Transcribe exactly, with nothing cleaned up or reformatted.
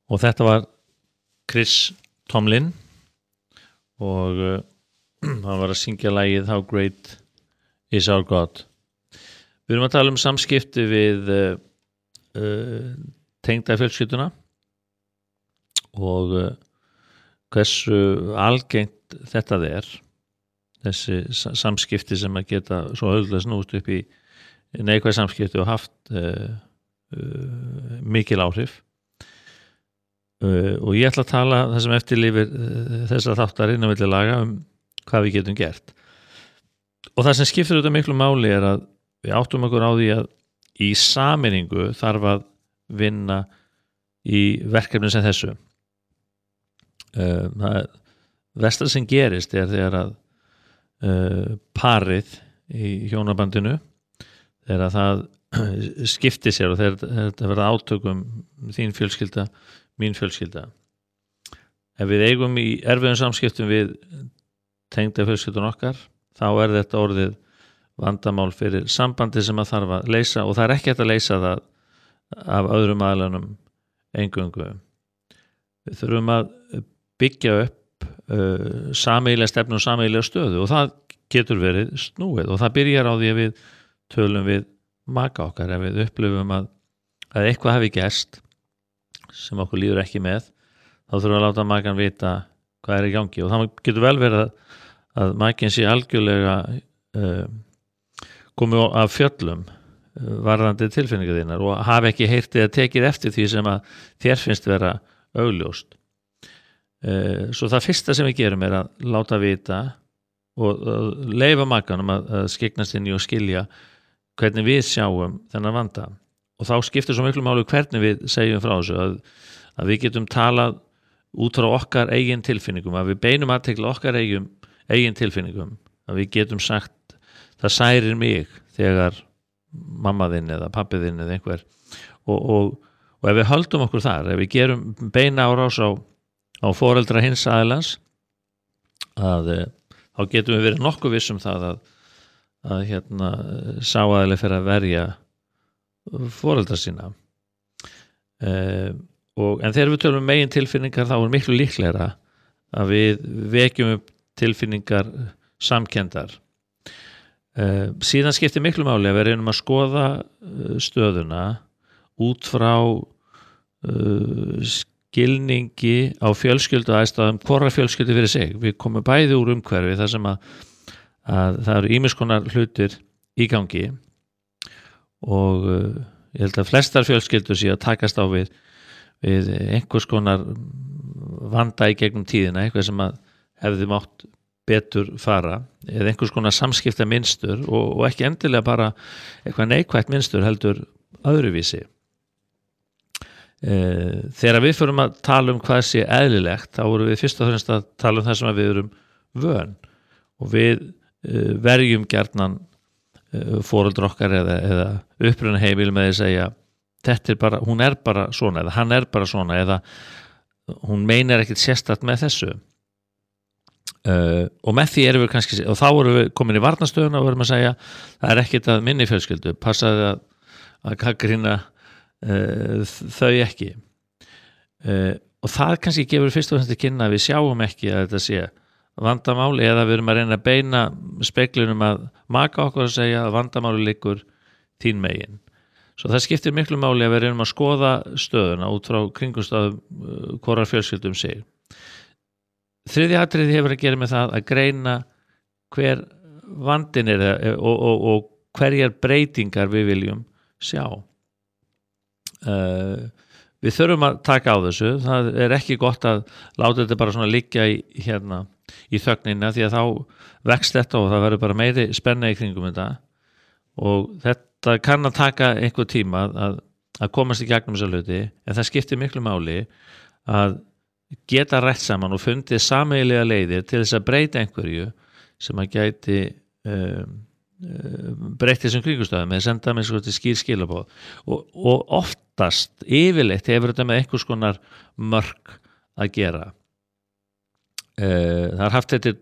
og þetta var Chris Tomlin og uh, hann var að syngja lagið How Great Is Our God. Við erum að tala um samskipti við uh, uh, tengda fjölskylduna og uh, hversu algengt þetta er, þessi samskipti sem að geta svo auðvitað snúst upp í neikvæð samskipti og haft uh, uh, mikil áhrif. Uh, og ég ætla að tala það sem eftir lifir uh, þessa þáttar innan milli laga um hvað við getum gert. Og það sem skiptir þetta miklu máli er að við áttum okkur á því að í sameiningu þarf að vinna í verkefni sem þessu. Uh, það versta sem gerist er þegar að uh, parið í hjónabandinu þegar það skiptir sér og þegar þetta verða átökum þín fjölskylda, mín fjölskylda. Ef við eigum í erfiðum samskiptum við tengda fjölskyldun okkar, þá er þetta orðið vandamál fyrir sambandi sem að þarf að leysa og það er ekki hægt að leysa það af öðrum aðlunum eingöngu. Við þurfum að byggja upp uh, sameiginlega stefnu og sameiginlega stöðu og það getur verið snúið og það byrjar á því að við tölum við maka okkar ef við upplifum að, að eitthvað hafi gerst sem okkur líður ekki með, þá þurfum við að láta makan vita hvað er í gangi og það getur vel verið að, að makin sé algjörlega uh, komið af fjöllum uh, varðandi tilfinningar þínar og hafi ekki heyrtið að tekið eftir því sem að þér finnst vera augljóst. Uh, svo það fyrsta sem við gerum er að láta vita og uh, leyfa makanum að, að skyggnast inn í og skilja hvernig við sjáum þennan vanda og þá skiptir svo miklu máli hvernig við segjum frá þessu að, að við getum talað út frá okkar eigin tilfinningum, að við beinum athygli okkar eigin, eigin tilfinningum, að við getum sagt það særir mig þegar mamma þinn eða pabbi þinn eða einhver og, og, og ef við höldum okkur þar, ef við gerum beina árás á, á foreldra hins aðilans að þá getum við verið nokkuð viss um það að að hérna sá aðileg fyrir að verja foreldra sína uh, og, en þegar við tölum um megin tilfinningar þá er miklu líklegra að við vekjum upp tilfinningar samkenndar uh, síðan skiptir miklu máli að við reynum að skoða stöðuna út frá uh, skilningi á fjölskyldu aðstæðum hvora fjölskyldu fyrir sig. Við komum bæði úr umhverfi þar sem að að það eru ýmiss konar hlutir í gangi og uh, ég held að flestar fjölskyldur sé að takast á við, við einhvers konar vanda í gegnum tíðina, eitthvað sem að hefði mátt betur fara eða einhvers konar samskipta mynstur og, og ekki endilega bara eitthvað neikvætt mynstur heldur öðruvísi. Uh, þegar við förum að tala um hvað sé eðlilegt, þá vorum við fyrst og fremst að tala um það sem við erum vön og við verjum gjarnan foreldrar okkar eða, eða uppruna heimil með því að segja þetta er bara, hún er bara svona eða hann er bara svona eða hún meinar ekkert sérstakt með þessu uh, og með því erum við kannski og þá erum við komin í varnastöðuna og erum að segja það er ekkert að minni fjölskyldu passaði að, að gagnrýna uh, þau ekki uh, og það kannski gefur fyrst og fremst til kynna að við sjáum ekki að þetta sé vandamáli eða við erum að reyna að beina speglunum að maka okkur og segja að vandamáli liggur þín megin. Svo það skiptir miklu máli að við reynum að skoða stöðuna út frá kringumstæðum hvorar fjölskyldum sig. Þriðja atriði hefur að gera með það að greina hver vandinn er og, og, og hverjar breytingar við viljum sjá. Uh, við þurfum að taka á þessu, það er ekki gott að láta þetta bara svona liggja í hérna í þögnina því að þá vext þetta og það verður bara meiri spenna í kringum þetta og þetta kann að taka einhver tíma að, að komast í gegnum þessa hluti en það skiptir miklu máli að geta rætt saman og fundið sameiginlega leiðir til þess að breyta einhverju sem að gæti um, breytt þessum kringumstæðum eða senda með svo til skýr skilaboð og, og oftast yfirleitt hefur þetta með einhvers konar mörk að gera. Það er haft þetta